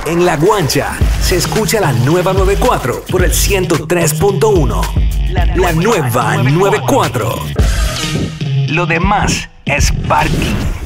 En La Guancha se escucha la nueva 94 por el 103.1. La nueva 94. Lo demás es parking.